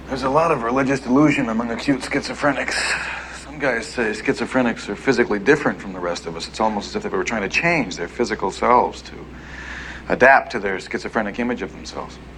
There's a lot of religious delusion among acute schizophrenics. Some guys say schizophrenics are physically different from the rest of us. It's almost as if they were trying to change their physical selves to adapt to their schizophrenic image of themselves.